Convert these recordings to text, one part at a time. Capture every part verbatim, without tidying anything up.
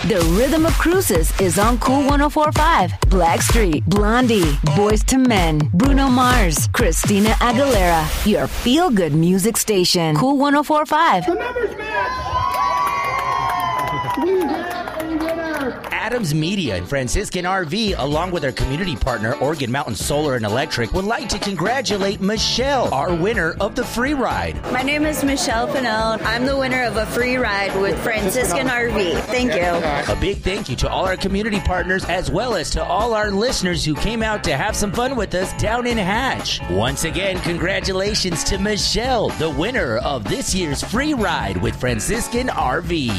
The rhythm of cruises is on Cool one oh four point five. Blackstreet, Blondie, Boyz two Men, Bruno Mars, Christina Aguilera. Your feel-good music station. Cool one oh four point five. The numbers match! We have a winner! Adams Media and Franciscan R V, along with our community partner, Oregon Mountain Solar and Electric, would like to congratulate Michelle, our winner of the free ride. My name is Michelle Pinnell. I'm the winner of a free ride with Franciscan R V. Thank you. A big thank you to all our community partners, as well as to all our listeners who came out to have some fun with us down in Hatch. Once again, congratulations to Michelle, the winner of this year's free ride with Franciscan R V.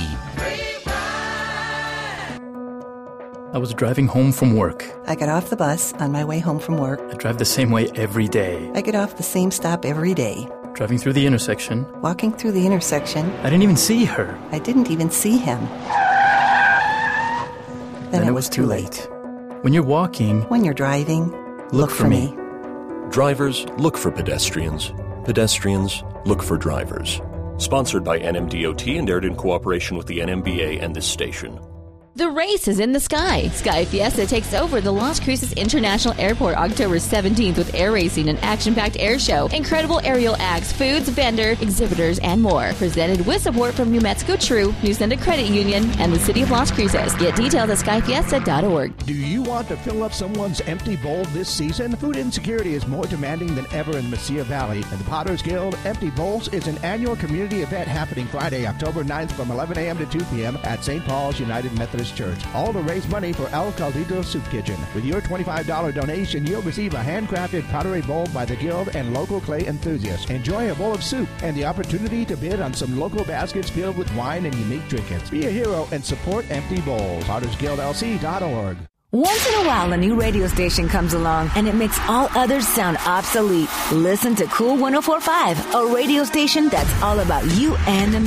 I was driving home from work. I got off the bus on my way home from work. I drive the same way every day. I get off the same stop every day. Driving through the intersection. Walking through the intersection. I didn't even see her. I didn't even see him. Then, then it, it was, was too late. When you're walking. When you're driving. Look, look for, for me. me. Drivers, look for pedestrians. Pedestrians, look for drivers. Sponsored by N M D O T and aired in cooperation with the N M B A and this station. The race is in the sky. Sky Fiesta takes over the Las Cruces International Airport October seventeenth with air racing and action-packed air show, incredible aerial acts, foods, vendor, exhibitors, and more. Presented with support from New Mexico True, New Senda Credit Union, and the City of Las Cruces. Get details at sky fiesta dot org. Do you want to fill up someone's empty bowl this season? Food insecurity is more demanding than ever in Mesilla Valley, and the Potter's Guild Empty Bowls is an annual community event happening Friday, October ninth from eleven a.m. to two p.m. at Saint Paul's United Methodist Church, all to raise money for El Caldito Soup Kitchen. With your twenty-five dollars donation, you'll receive a handcrafted pottery bowl by the Guild and local clay enthusiasts. Enjoy a bowl of soup and the opportunity to bid on some local baskets filled with wine and unique trinkets. Be a hero and support Empty Bowls. Potters Guild L C dot org. Once in a while, a new radio station comes along, and it makes all others sound obsolete. Listen to Cool one oh four point five, a radio station that's all about you and the